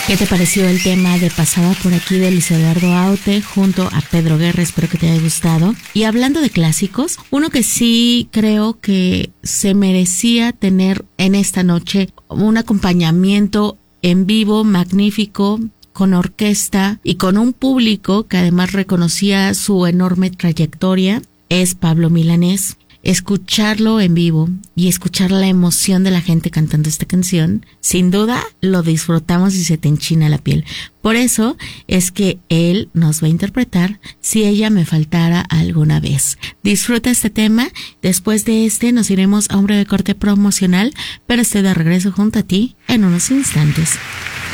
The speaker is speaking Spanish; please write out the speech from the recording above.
¿Qué te pareció el tema de Pasaba por aquí de Luis Eduardo Aute junto a Pedro Guerra? Espero que te haya gustado. Y hablando de clásicos, uno que sí creo que se merecía tener en esta noche un acompañamiento en vivo magnífico, con orquesta y con un público que además reconocía su enorme trayectoria, es Pablo Milanés. Escucharlo en vivo y escuchar la emoción de la gente cantando esta canción, sin duda lo disfrutamos y se te enchina la piel. Por eso es que él nos va a interpretar Si ella me faltara alguna vez. Disfruta este tema. Después de este nos iremos a un breve corte promocional, pero estoy de regreso junto a ti en unos instantes.